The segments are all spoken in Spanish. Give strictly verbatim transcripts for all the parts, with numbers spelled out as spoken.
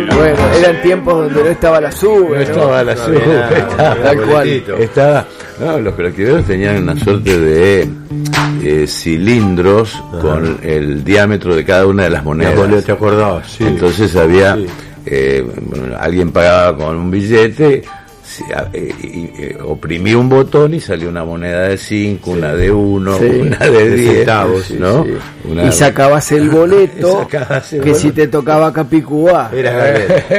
Bueno, eran tiempos donde no estaba la sube, no estaba la sube, no estaba, tal cual, estaba, no, los colectiveros tenían una suerte de eh, cilindros. Ajá. Con el diámetro de cada una de las monedas. ¿Te acordabas? Sí. Entonces había, sí. eh, bueno, alguien pagaba con un billete, eh, eh, oprimía un botón y salía una moneda de cinco, sí. Una de uno, sí. Una de diez centavos, ¿no? Sí. Una... Y sacabas el boleto, sacabas el que boleto. Si te tocaba Capicúa. Era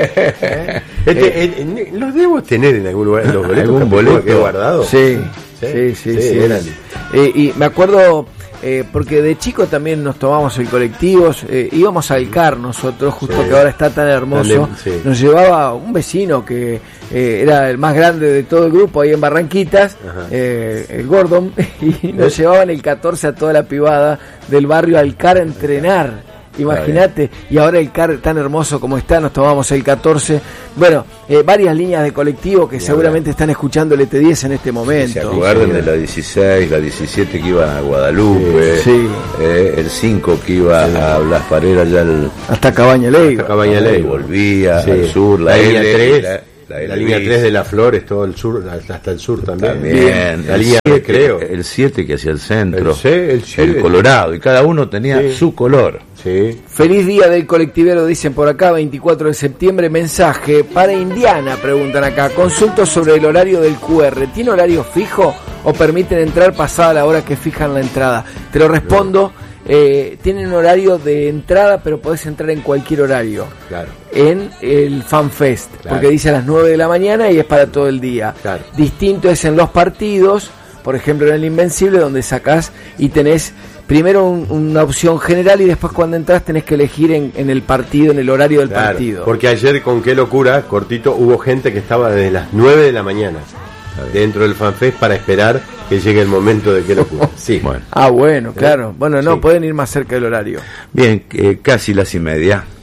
¿Eh? este, eh, ¿Los debo tener en algún lugar? ¿Los boletos ¿Algún boleto que he guardado? Sí, sí, sí, sí. sí, sí eran. Eh, y me acuerdo... Eh, porque de chico también nos tomamos el colectivo, eh, íbamos al C A R nosotros, justo sí. Que ahora está tan hermoso, también, sí. Nos llevaba un vecino que eh, era el más grande de todo el grupo ahí en Barranquitas, eh, el Gordon, y nos ¿Eh? Llevaban el catorce a toda la pibada del barrio al C A R a entrenar. Imagínate, y ahora el C A R tan hermoso como está, nos tomamos el catorce. Bueno, eh, varias líneas de colectivo que ya seguramente están escuchando el E T diez en este momento. Se acuerdan de la dieciséis, la diecisiete que iba a Guadalupe, sí. eh, el cinco que iba sí. A Blas Parera, ya el, hasta Cabaña Ley. Hasta Cabaña Ley. Volvía sí. Al sur, la, la línea tres. La, La, la línea tres de las Flores, todo el sur, hasta el sur también. También. La línea siete, creo. El siete que hacia el centro. El, C, el, siete. El Colorado. Y cada uno tenía sí. Su color. Sí. Feliz día del colectivero, dicen por acá, veinticuatro de septiembre. Mensaje para Indiana, preguntan acá. Consulto sobre el horario del Q R. ¿Tiene horario fijo o permiten entrar pasada la hora que fijan la entrada? Te lo respondo. No. Eh, tienen horario de entrada, pero podés entrar en cualquier horario. Claro. En el FanFest, claro. Porque dice a las nueve de la mañana y es para todo el día. Claro. Distinto es en los partidos, por ejemplo en el Invencible, donde sacás y tenés primero un, una opción general y después cuando entras tenés que elegir en, en el partido, en el horario del claro, partido. Porque ayer, con qué locura, cortito, hubo gente que estaba desde las nueve de la mañana dentro del FanFest para esperar que llegue el momento de qué locura. Sí. Bueno. Ah, bueno, claro. Bueno, no, sí. Pueden ir más cerca del horario. Bien, eh, casi las y media.